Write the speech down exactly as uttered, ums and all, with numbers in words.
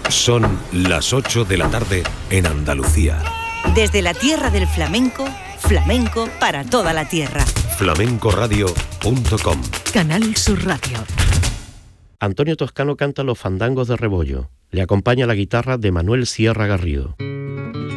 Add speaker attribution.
Speaker 1: Son las ocho de la tarde en Andalucía.
Speaker 2: Desde la tierra del flamenco, flamenco para toda la tierra.
Speaker 1: flamenco radio punto com.
Speaker 3: Canal Sur Radio.
Speaker 4: Antonio Toscano canta los fandangos de Rebollo. Le acompaña la guitarra de Manuel Sierra Garrido.